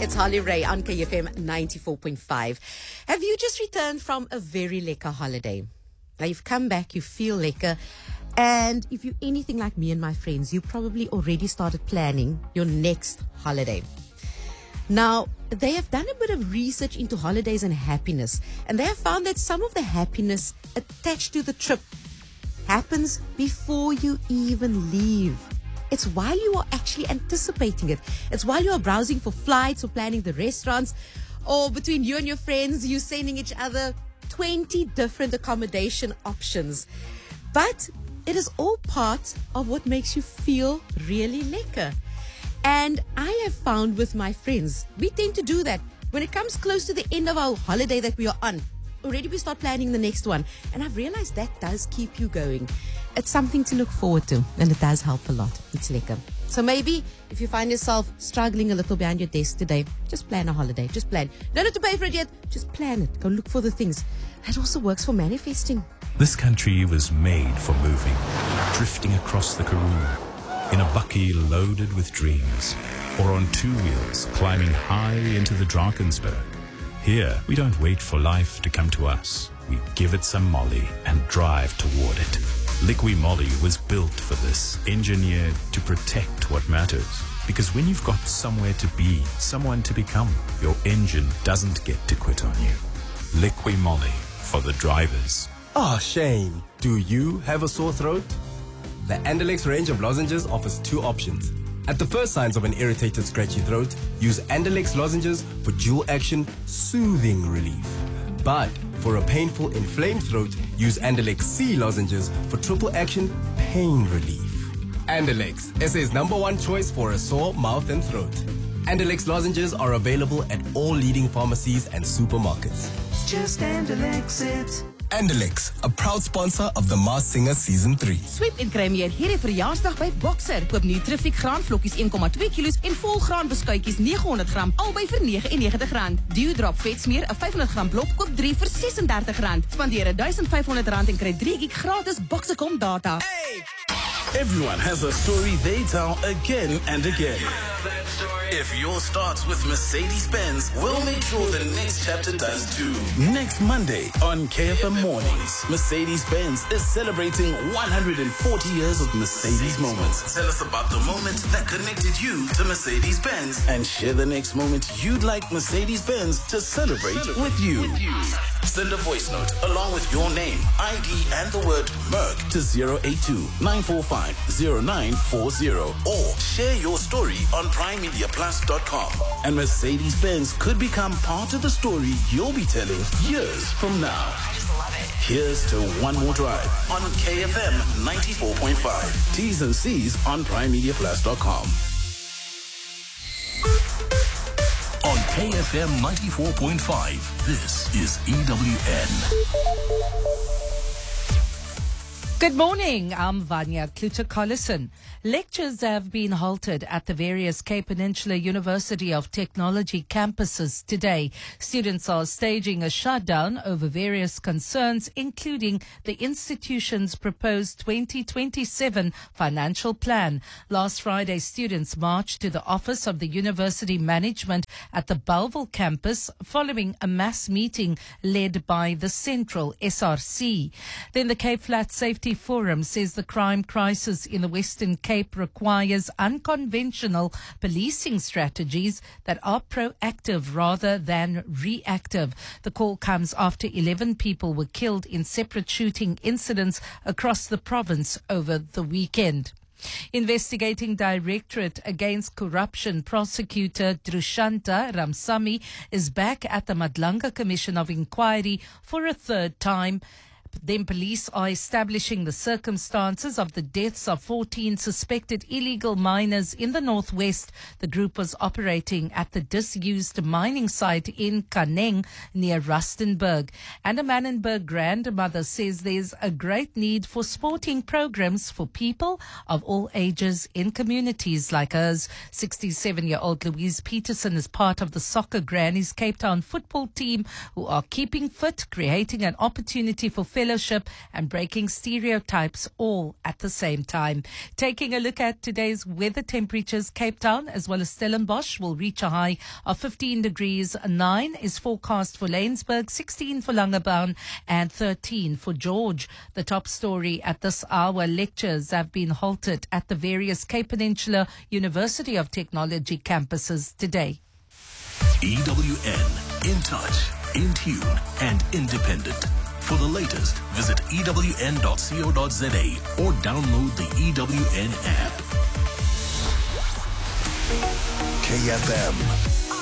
It's Holly Ray on KFM 94.5. Have you just returned from a very lekker holiday? Now you've come back, you feel lekker, and if you're anything like me and my friends, you probably already started planning your next holiday. Now, they have done a bit of research into holidays and happiness, and they have found that some of the happiness attached to the trip happens before you even leave. It's while you are actually anticipating it. It's while you are browsing for flights or planning the restaurants, or between you and your friends, you sending each other 20 different accommodation options. But it is all part of what makes you feel really lekker. And I have found with my friends, we tend to do that. When it comes close to the end of our holiday that we are on, already we start planning the next one. And I've realized that does keep you going. It's something to look forward to, and it does help a lot. It's lekker. So maybe if you find yourself struggling a little behind your desk today, just plan a holiday. Just plan. Don't have to pay for it yet. Just plan it. Go look for the things. That also works for manifesting. This country was made for moving, drifting across the Karoo, in a bakkie loaded with dreams, or on two wheels climbing high into the Drakensberg. Here, we don't wait for life to come to us. We give it some Molly and drive toward it. Liqui Moly was built for this, engineered to protect what matters. Because when you've got somewhere to be, someone to become, your engine doesn't get to quit on you. Liqui Moly for the drivers. Oh, Shane, do you have a sore throat? The Andalex range of lozenges offers two options. At the first signs of an irritated, scratchy throat, use Andalex lozenges for dual action, soothing relief. But for a painful, inflamed throat, use Andalex C lozenges for triple action, pain relief. Andalex, SA's #1 choice for a sore mouth and throat. Andalex lozenges are available at all leading pharmacies and supermarkets. It's just Andalex it. Andalex, a proud sponsor of The Masked Singer Season 3. Sweep en kry meer hierdie verjaarsdag by Boxer. Koop Nutrific graanvlokkies 1,2 kilos en volgraan beskuitjies 900 gram albei vir R99. Deodrop vetsmeer 'n 500 gram blok koop 3 vir R36. Spandeer R1500 en kry 3 gig gratis Boxercom data. Everyone has a story they tell again and again. If yours starts with Mercedes-Benz, we'll make sure the next chapter does too. Next Monday on KFM Mornings, Mercedes-Benz is celebrating 140 years of Mercedes moments. Tell us about the moment that connected you to Mercedes-Benz and share the next moment you'd like Mercedes-Benz to celebrate with you. Send a voice note along with your name, ID, and the word Merc to 082-945-0940 or share your story on PrimeMediaPlus.com. And Mercedes-Benz could become part of the story you'll be telling years from now. Here's to one more drive on KFM 94.5. T's and C's on PrimeMediaPlus.com. On KFM 94.5, this is EWN. Good morning, I'm Vanya Kluter-Collison. Lectures have been halted at the various Cape Peninsula University of Technology campuses today. Students are staging a shutdown over various concerns, including the institution's proposed 2027 financial plan. Last Friday, students marched to the office of the university management at the Bellville campus following a mass meeting led by the Central SRC. Then the Cape Flat Safety Forum says the crime crisis in the Western Cape requires unconventional policing strategies that are proactive rather than reactive. The call comes after 11 people were killed in separate shooting incidents across the province over the weekend. Investigating Directorate Against Corruption prosecutor Drushanta Ramsamy is back at the Madlanga Commission of Inquiry for a third time. Then police are establishing the circumstances of the deaths of 14 suspected illegal miners in the northwest. The group was operating at the disused mining site in Kaneng near Rustenburg. And a Manenberg grandmother says there's a great need for sporting programs for people of all ages in communities like hers. 67-year-old Louise Peterson is part of the Soccer Grannies Cape Town football team who are keeping fit, creating an opportunity for fellowship, and breaking stereotypes all at the same time. Taking a look at today's weather temperatures, Cape Town as well as Stellenbosch will reach a high of 15 degrees. 9 is forecast for Laingsburg, 16 for Langebaan, and 13 for George. The top story at this hour: lectures have been halted at the various Cape Peninsula University of Technology campuses today. EWN, in touch, in tune, and independent. For the latest, visit ewn.co.za or download the EWN app. KFM